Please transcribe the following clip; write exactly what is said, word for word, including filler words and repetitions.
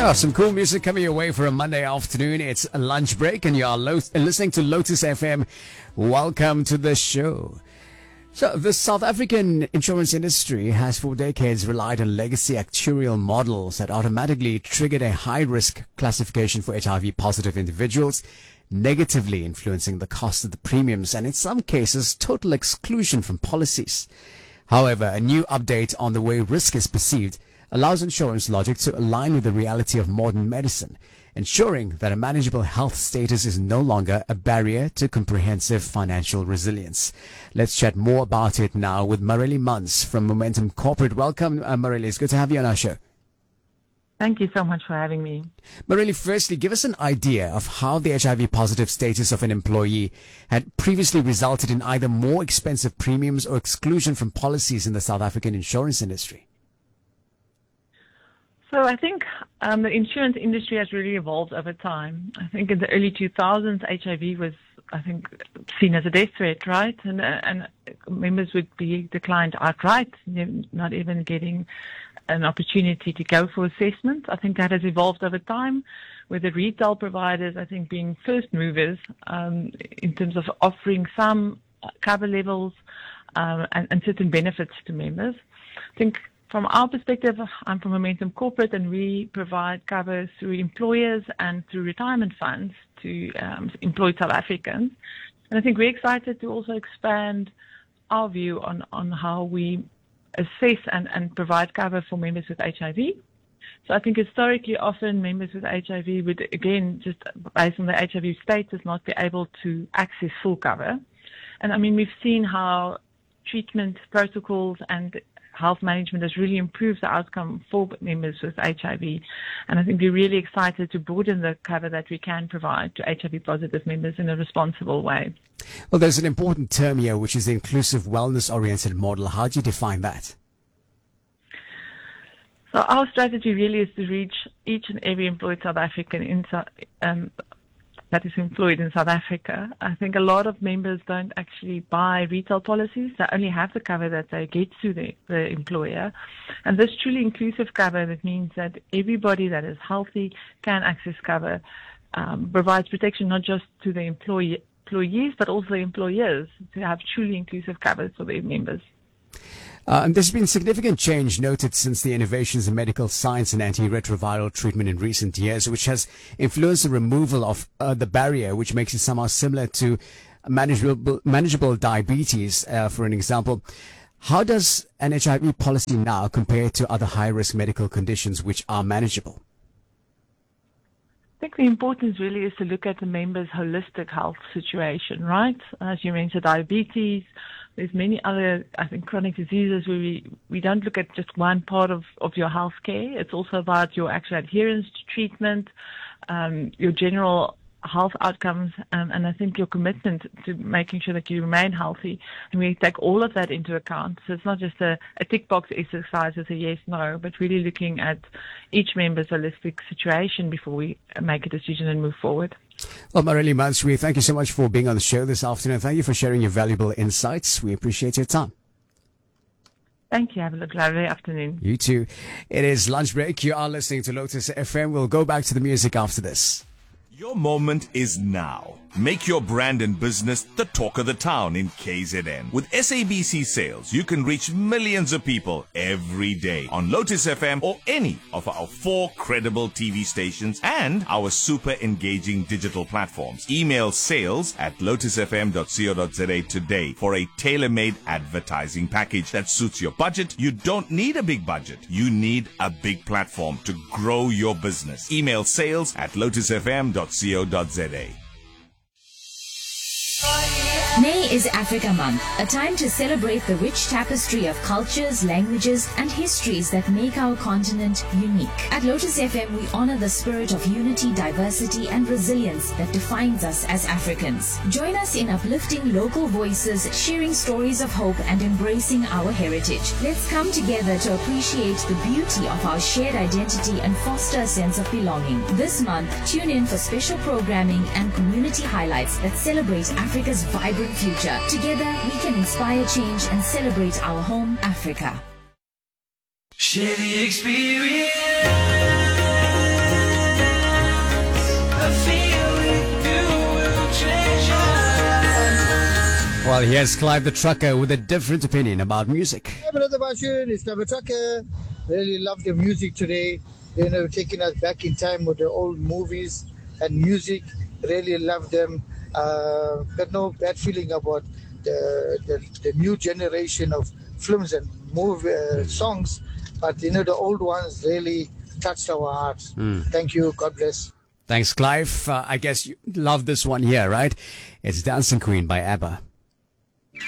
Yeah, some cool music coming your way for a Monday afternoon. It's a lunch break and you are lo- listening to Lotus F M. Welcome to the show. So, the South African insurance industry has for decades relied on legacy actuarial models that automatically triggered a high-risk classification for H I V-positive individuals, negatively influencing the cost of the premiums and, in some cases, total exclusion from policies. However, a new update on the way risk is perceived allows insurance logic to align with the reality of modern medicine, ensuring that a manageable health status is no longer a barrier to comprehensive financial resilience. Let's chat more about it now with Marelli Munns from Momentum Corporate. Welcome, uh, Marelli. It's good to have you on our show. Thank you so much for having me. Marelli, firstly, give us an idea of how the H I V-positive status of an employee had previously resulted in either more expensive premiums or exclusion from policies in the South African insurance industry. So I think um, the insurance industry has really evolved over time. I think in the early two thousands, H I V was, I think, seen as a death threat, right? And, uh, and members would be declined outright, not even getting an opportunity to go for assessment. I think that has evolved over time, with the retail providers, I think, being first movers um, in terms of offering some cover levels um, and, and certain benefits to members. I think from our perspective, I'm from Momentum Corporate, and we provide cover through employers and through retirement funds to um, employed South Africans. And I think we're excited to also expand our view on, on how we assess and, and provide cover for members with H I V. So I think historically, often members with H I V would, again, just based on their H I V status, not be able to access full cover. And I mean, we've seen how treatment protocols and health management has really improved the outcome for members with H I V. And I think we're really excited to broaden the cover that we can provide to H I V-positive members in a responsible way. Well, there's an important term here, which is the inclusive wellness-oriented model. How do you define that? So our strategy really is to reach each and every employed South African in, um, that is employed in South Africa. I think a lot of members don't actually buy retail policies. They only have the cover that they get through the, the employer. And this truly inclusive cover, that means that everybody that is healthy can access cover, um, provides protection not just to the employee, employees, but also the employers, to have truly inclusive cover for their members. Uh, and there's been significant change noted since the innovations in medical science and antiretroviral treatment in recent years, which has influenced the removal of uh, the barrier, which makes it somehow similar to manageable, manageable diabetes, uh, for an example. How does an H I V policy now compare to other high-risk medical conditions which are manageable? I think the importance really is to look at the member's holistic health situation, right? As you mentioned, diabetes. There's many other, I think, chronic diseases where we, we don't look at just one part of, of your health care. It's also about your actual adherence to treatment, um, your general health outcomes, um, and I think your commitment to making sure that you remain healthy. And we take all of that into account. So it's not just a, a tick box exercise as a yes, no, but really looking at each member's holistic situation before we make a decision and move forward. Well, Marelli Munns, we thank you so much for being on the show this afternoon. Thank you for sharing your valuable insights. We appreciate your time. Thank you. Have a lovely afternoon. You too. It is lunch break. You are listening to Lotus F M. We'll go back to the music after this. Your moment is now. Make your brand and business the talk of the town in K Z N. With S A B C Sales, you can reach millions of people every day on Lotus F M or any of our four credible T V stations and our super engaging digital platforms. Email sales at lotus f m dot co dot za today for a tailor-made advertising package that suits your budget. You don't need a big budget. You need a big platform to grow your business. Email sales at lotus f m dot co dot za. May is Africa Month, a time to celebrate the rich tapestry of cultures, languages, and histories that make our continent unique. At Lotus F M, we honor the spirit of unity, diversity, and resilience that defines us as Africans. Join us in uplifting local voices, sharing stories of hope, and embracing our heritage. Let's come together to appreciate the beauty of our shared identity and foster a sense of belonging. This month, tune in for special programming and community highlights that celebrate Africa's vibrant future. Together, we can inspire change and celebrate our home, Africa. Share the experience. Well, here's Clive the Trucker with a different opinion about music. Hey, Brother Bashir, it's Clive the Trucker. Really love the music today. You know, taking us back in time with the old movies and music. Really love them. Uh, got no bad feeling about the, the, the new generation of films and movie uh, songs. But, you know, the old ones really touched our hearts. Mm. Thank you. God bless. Thanks, Clive. Uh, I guess you love this one here, right? It's Dancing Queen by ABBA.